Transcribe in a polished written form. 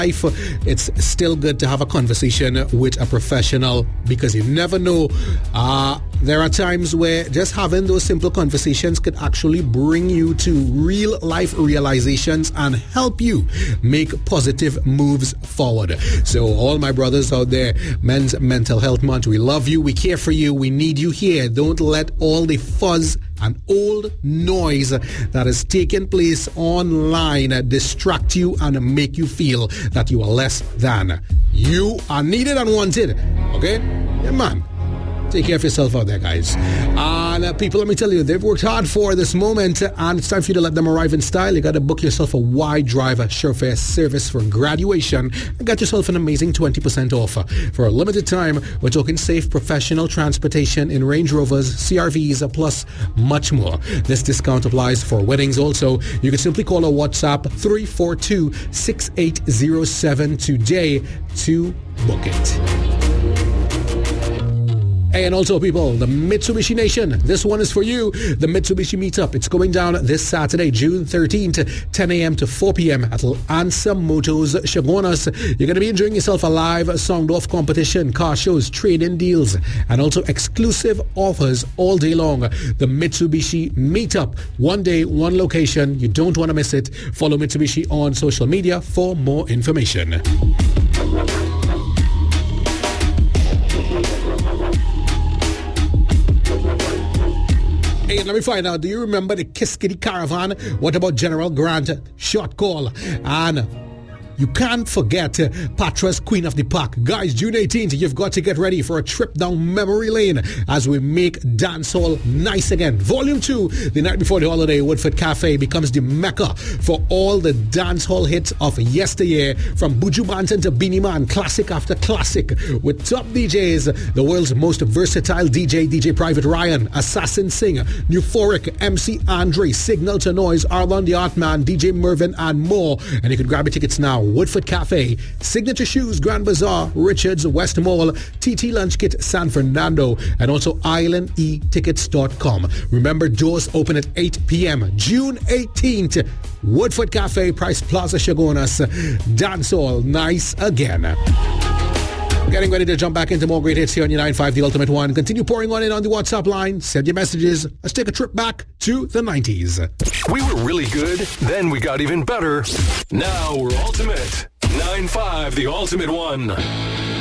life, it's still good to have a conversation with a professional, because you never know. There are times where just having those simple conversations could actually bring you to real life realizations and help you make positive moves forward. So all my brothers out there, Men's Mental Health Month, we love you, we care for you, we need you here. Don't let all the fuzz and old noise that is taking place online distract you and make you feel that you are less than. You are needed and wanted. Okay? Yeah, man. Take care of yourself out there, guys. And people, let me tell you, they've worked hard for this moment, and it's time for you to let them arrive in style. You got to book yourself a wide drive chauffeur service for graduation and get yourself an amazing 20% off. For a limited time, we're talking safe professional transportation in Range Rovers, CRVs, plus much more. This discount applies for weddings also. You can simply call or WhatsApp 342-6807 today to book it. Hey, and also, people, the Mitsubishi Nation, this one is for you. The Mitsubishi Meetup, it's going down this Saturday, June 13th, 10 a.m. to 4 p.m. at Ansa Motors Chaguanas. You're going to be enjoying yourself a live sound-off competition, car shows, trade-in deals, and also exclusive offers all day long. The Mitsubishi Meetup, one day, one location. You don't want to miss it. Follow Mitsubishi on social media for more information. Hey, let me find out, do you remember the Kiss Kitty Caravan? What about General Grant? Short call. And you can't forget Patra's Queen of the Park. Guys, June 18th, you've got to get ready for a trip down memory lane as we make dancehall nice again. Volume 2, the night before the holiday, Woodford Cafe becomes the mecca for all the dancehall hits of yesteryear, from Buju Banton to Beanie Man, classic after classic, with top DJs, the world's most versatile DJ Private Ryan, Assassin Singer, Euphoric, MC Andre, Signal to Noise, Arlon the Artman, DJ Mervin, and more. And you can grab your tickets now. Woodford Cafe, Signature Shoes, Grand Bazaar, Richards, West Mall, TT Lunch Kit, San Fernando, and also islandetickets.com. Remember, doors open at 8 p.m. June 18th, Woodford Cafe, Price Plaza, Chaguanas. Dancehall nice again. Getting ready to jump back into more great hits here on your 9-5, The Ultimate One. Continue pouring on in on the WhatsApp line. Send your messages. Let's take a trip back to the 90s. We were really good, then we got even better. Now we're ultimate. 9-5, The Ultimate One.